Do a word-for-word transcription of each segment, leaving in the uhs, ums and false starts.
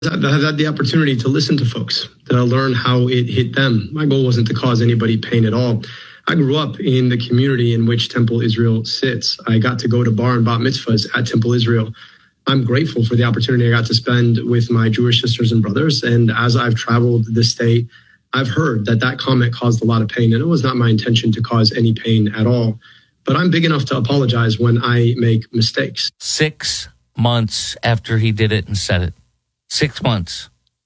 I've had the opportunity to listen to folks, to learn how it hit them. My goal wasn't to cause anybody pain at all. I grew up in the community in which Temple Israel sits. I got to go to bar and bat mitzvahs at Temple Israel. I'm grateful for the opportunity I got to spend with my Jewish sisters and brothers. And as I've traveled the state, I've heard that that comment caused a lot of pain. And it was not my intention to cause any pain at all. But I'm big enough to apologize when I make mistakes. Six months after he did it and said it. Six months.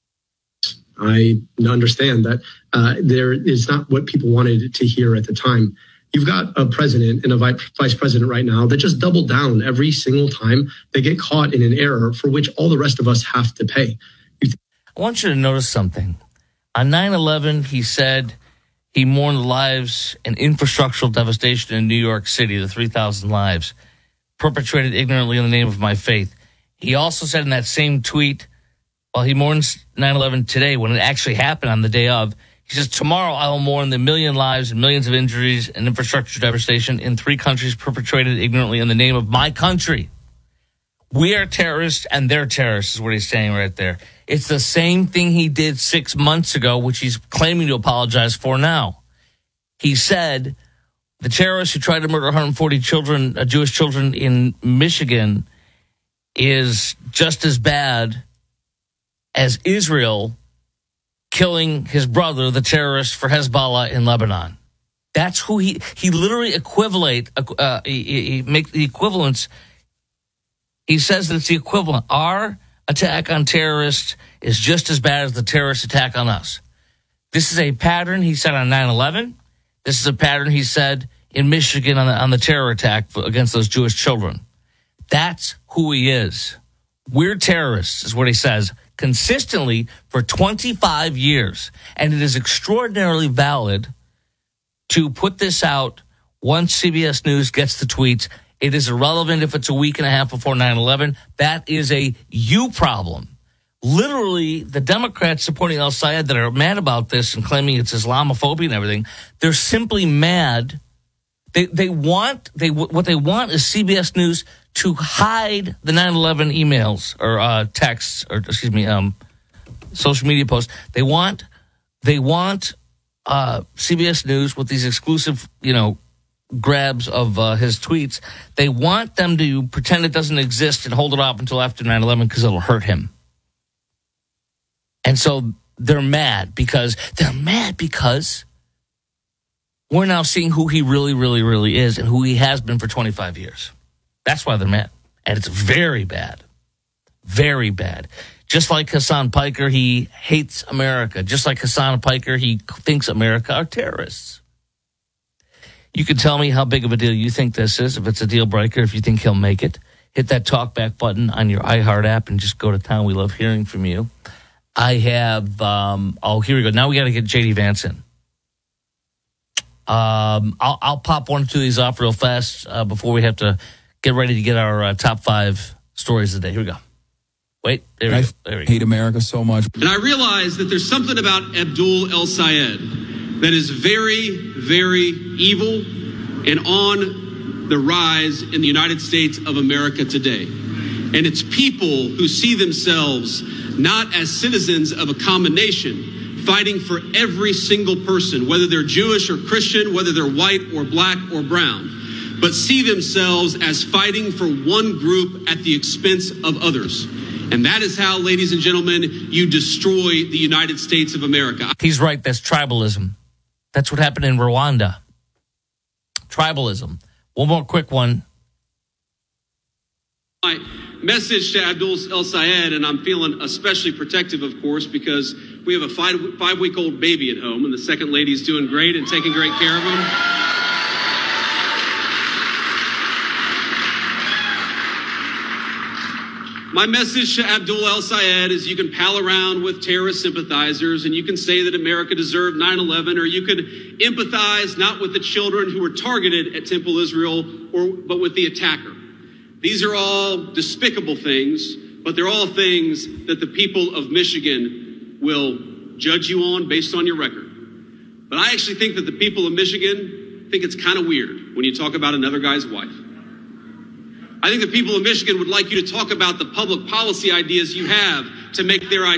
I understand that uh, there is not what people wanted to hear at the time. You've got a president and a vice president right now that just double down every single time they get caught in an error for which all the rest of us have to pay. Th- I want you to notice something. On nine eleven, he said he mourned the lives and infrastructural devastation in New York City, the three thousand lives, perpetrated ignorantly in the name of my faith. He also said in that same tweet, while he mourns nine eleven today, when it actually happened on the day of, he says, tomorrow I will mourn the million lives and millions of injuries and infrastructure devastation in three countries perpetrated ignorantly in the name of my country. We are terrorists and they're terrorists is what he's saying right there. It's the same thing he did six months ago, which he's claiming to apologize for now. He said the terrorists who tried to murder one hundred forty children, uh, Jewish children in Michigan is just as bad as Israel killing his brother, the terrorist for Hezbollah in Lebanon. That's who he, he literally equivalent, uh, he, he make the equivalence. He says that it's the equivalent. Our attack on terrorists is just as bad as the terrorist attack on us. This is a pattern he said on nine eleven. This is a pattern he said in Michigan on the, on the terror attack against those Jewish children. That's who he is. We're terrorists is what he says consistently for twenty-five years. And it is extraordinarily valid to put this out once C B S News gets the tweets. It is irrelevant if it's a week and a half before nine eleven. That is a you problem. Literally, the Democrats supporting al-Sayed that are mad about this and claiming it's Islamophobia and everything, they're simply mad. They they want they what they want is C B S News to hide the nine eleven emails or uh, texts or excuse me, um, social media posts. They want they want uh, C B S News with these exclusive, you know, grabs of uh, his tweets. They want them to pretend it doesn't exist and hold it off until after nine eleven because it'll hurt him. And so they're mad because they're mad because we're now seeing who he really, really, really is and who he has been for twenty-five years. That's why they're mad. And it's very bad. Very bad. Just like Hassan Piker, he hates America. Just like Hassan Piker, he thinks America are terrorists. You can tell me how big of a deal you think this is, if it's a deal breaker, if you think he'll make it. Hit that talkback button on your iHeart app and just go to town. We love hearing from you. I have, um, oh, here we go. Now we got to get J D Vance in. Um, I'll, I'll pop one or two of these off real fast uh, before we have to get ready to get our uh, top five stories of the day. Here we go. Wait, there we I go. There we go. hate America so much. And I realize that there's something about Abdul El-Sayed that is very, very evil and on the rise in the United States of America today. And it's people who see themselves not as citizens of a common nation, fighting for every single person, whether they're Jewish or Christian, whether they're white or black or brown, but see themselves as fighting for one group at the expense of others. And that is how, ladies and gentlemen, you destroy the United States of America. He's right. That's tribalism. That's what happened in Rwanda. Tribalism. One more quick one. My message to Abdul El-Sayed, and I'm feeling especially protective, of course, because we have a five, five-week-old baby at home, and the second lady's doing great and taking great care of him. My message to Abdul El-Sayed is you can pal around with terrorist sympathizers and you can say that America deserved nine eleven, or you can empathize not with the children who were targeted at Temple Israel, or but with the attacker. These are all despicable things, but they're all things that the people of Michigan will judge you on based on your record. But I actually think that the people of Michigan think it's kind of weird when you talk about another guy's wife. I think the people of Michigan would like you to talk about the public policy ideas you have to make their